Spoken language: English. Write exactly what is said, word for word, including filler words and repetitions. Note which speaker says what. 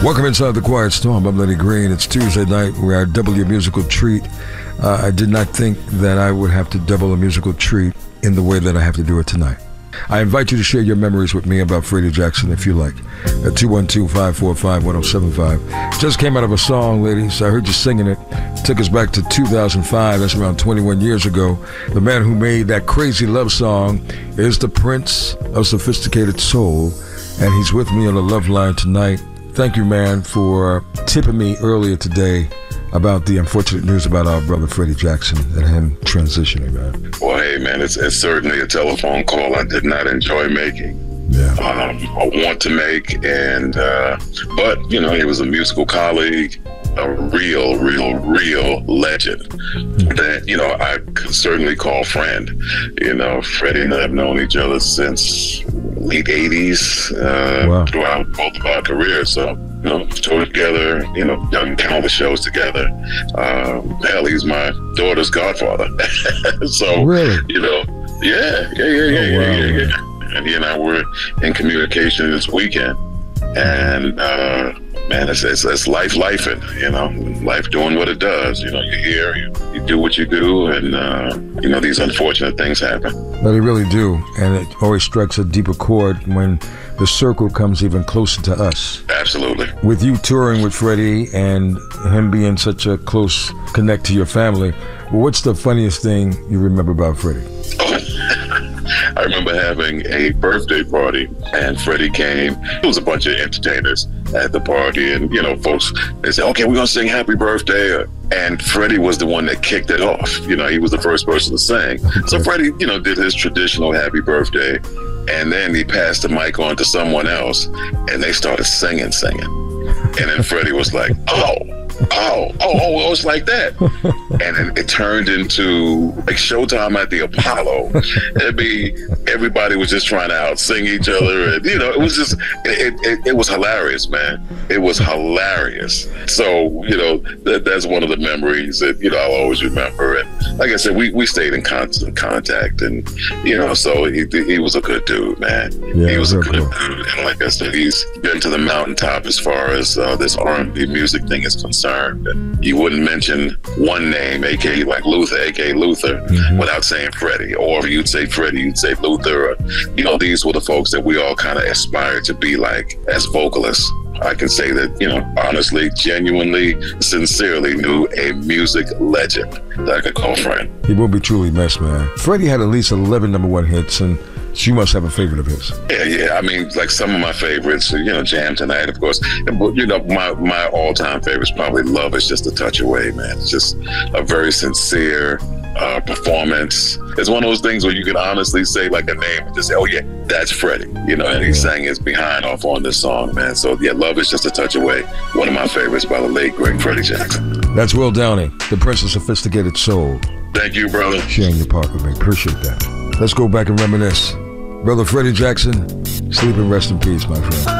Speaker 1: Welcome inside the Quiet Storm. I'm Lenny Green. It's Tuesday night. We're at Double Your Musical Treat. Uh, I did not think that I would have to double a musical treat in the way that I have to do it tonight. I invite you to share your memories with me about Freddie Jackson if you like. At two one two, five four five, one oh seven five. Just came out of a song, ladies. I heard you singing it. Took us back to two thousand five. That's around twenty-one years ago. The man who made that crazy love song is the Prince of Sophisticated Soul, and he's with me on the Love Line tonight. Thank you, man, for tipping me earlier today about the unfortunate news about our brother Freddie Jackson and him transitioning, man.
Speaker 2: Well, hey, man, it's, it's certainly a telephone call I did not enjoy making.
Speaker 1: Yeah.
Speaker 2: Um, I want to make, and uh, but you know, he was a musical colleague, a real, real, real legend mm-hmm. that you know I could certainly call friend. You know, Freddie and I have known each other since late eighties, uh, wow. throughout both of our careers. So, you know, toured together, you know, done countless shows together. Um, hell, he's my daughter's godfather. So,
Speaker 1: really?
Speaker 2: You know, yeah, yeah, yeah, yeah,
Speaker 1: oh, wow,
Speaker 2: yeah, yeah, yeah. And he and I were in communication this weekend. And, uh, man, it's, it's, it's life lifing, you know, life doing what it does. You know, you're here, you, you do what you do, and, uh, you know, these unfortunate things happen.
Speaker 1: But they really do, and it always strikes a deeper chord when the circle comes even closer to us.
Speaker 2: Absolutely.
Speaker 1: With you touring with Freddie and him being such a close connect to your family, what's the funniest thing you remember about Freddie?
Speaker 2: I remember having a birthday party, and Freddie came. There was a bunch of entertainers at the party, and, you know, folks, they said, okay, we're going to sing happy birthday. And Freddie was the one that kicked it off. You know, he was the first person to sing. Okay. So Freddie, you know, did his traditional happy birthday, and then he passed the mic on to someone else, and they started singing, singing. And then Freddie was like, oh, oh, oh, oh, it was like that. And then it turned into like Showtime at the Apollo. It'd be, everybody was just trying to out sing each other. And, you know, it was just, it, it, it was hilarious, man. It was hilarious. So, you know, that, that's one of the memories that, you know, I'll always remember. And like I said, we, we stayed in constant contact, and, you know, so he, he was a good dude, man.
Speaker 1: Yeah,
Speaker 2: he was a good
Speaker 1: cool.
Speaker 2: dude. And like I said, he's been to the mountaintop as far as uh, this R and B music thing is concerned. And you wouldn't mention one name, aka like Luther, aka Luther, mm-hmm. without saying Freddie. Or if you'd say Freddie, you'd say Luther. Or, you know, these were the folks that we all kind of aspired to be like as vocalists. I can say that, you know, honestly, genuinely, sincerely knew a music legend that I could call friend.
Speaker 1: He will be truly missed, man. Freddie had at least eleven number one hits, and you must have a favorite of his.
Speaker 2: Yeah, yeah. I mean, like some of my favorites, you know, Jam Tonight, of course. But, you know, my, my all-time favorites probably Love Is Just a Touch Away, man. It's just a very sincere uh, performance. It's one of those things where you can honestly say like a name and just say, oh, yeah, that's Freddie. You know, and he sang his behind off on this song, man. So, yeah, Love Is Just a Touch Away. One of my favorites by the late, great Freddie Jackson.
Speaker 1: That's Will Downey, the Prince of Sophisticated Soul.
Speaker 2: Thank you, brother.
Speaker 1: Sharing your part with me. Appreciate that. Let's go back and reminisce. Brother Freddie Jackson, sleep and rest in peace, my friend.